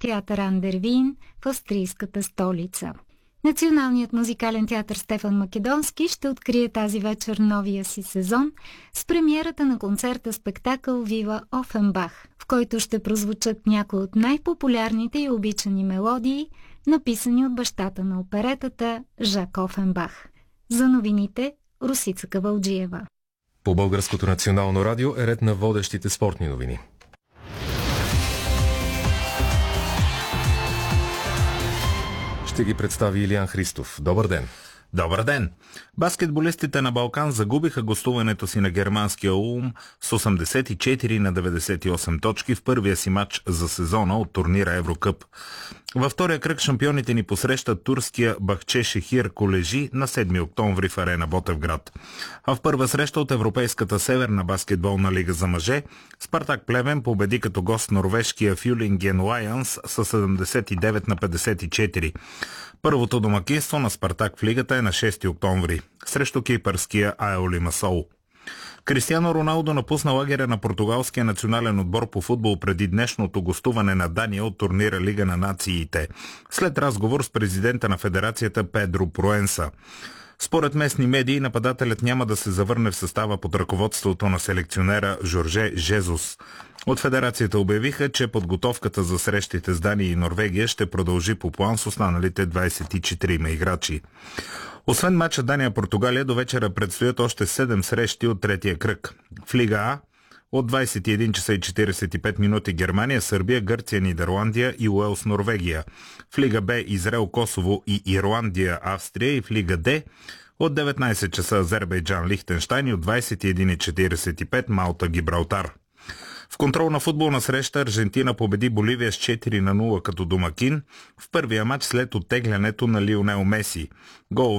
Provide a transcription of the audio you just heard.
театър Андервин в австрийската столица. Националният музикален театър Стефан Македонски ще открие тази вечер новия си сезон с премиерата на концерта-спектакъл Вива Офенбах, в който ще прозвучат някои от най-популярните и обичани мелодии, написани от бащата на оперетата Жак Офенбах. За новините Русица Кавалджиева. По Българското национално радио е ред на водещите спортни новини. Ще ги представи Илиян Христов. Добър ден! Добър ден! Баскетболистите на Балкан загубиха гостуването си на германския Улм с 84-98 точки в първия си матч за сезона от турнира Еврокъп. Във втория кръг шампионите ни посрещат турския Бахчешехир Колежи на 7 октомври в арена Ботевград. А в първа среща от Европейската северна баскетболна лига за мъже, Спартак Плевен победи като гост норвежкия Фюлинген Лайънс с 79-54. Първото домакинство на Спартак в лигата е на 6 октомври срещу кипърския АЕО Лимасол. Кристиано Роналдо напусна лагеря на португалския национален отбор по футбол преди днешното гостуване на Дания от турнира Лига на нациите, след разговор с президента на федерацията Педро Проенса. Според местни медии, нападателят няма да се завърне в състава под ръководството на селекционера Жорже Жезус. От федерацията обявиха, че подготовката за срещите с Дания и Норвегия ще продължи по план с останалите 24 играчи. Освен матча Дания-Португалия, до вечера предстоят още 7 срещи от третия кръг. В Лига А от 21 часа и 45 минути Германия, Сърбия, Гърция, Нидерландия и Уелс, Норвегия. В Лига Б Израел, Косово и Ирландия, Австрия, и в Лига Д от 19 часа Азербайджан, Лихтенщайн и от 21:45 Малта, Гибралтар. В контролна футболна среща Аржентина победи Боливия с 4-0 като домакин в първия матч след оттеглянето на Лионел Меси. Гол